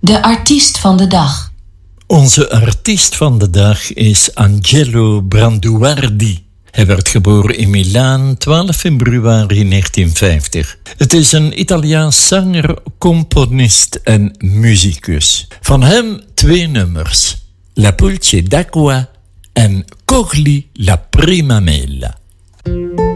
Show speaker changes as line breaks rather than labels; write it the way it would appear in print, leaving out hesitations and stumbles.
De artiest van de dag.
Onze artiest van de dag is Angelo Branduardi. Hij werd geboren in Milaan 12 februari 1950. Het is een Italiaans zanger, componist en muzikus. Van hem 2 nummers. La Pulce d'acqua en Cogli la prima mela.